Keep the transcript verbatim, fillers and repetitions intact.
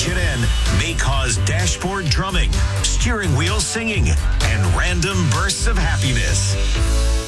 Engine N may cause dashboard drumming, steering wheel singing, and random bursts of happiness.